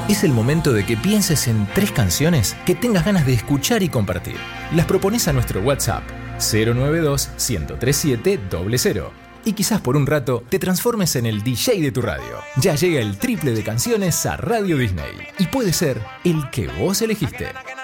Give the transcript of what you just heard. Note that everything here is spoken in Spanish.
Es el momento de que pienses en 3 canciones que tengas ganas de escuchar y compartir. Las propones a nuestro WhatsApp 092-103700 y quizás por un rato te transformes en el DJ de tu radio. Ya llega el triple de canciones a Radio Disney y puede ser el que vos elegiste.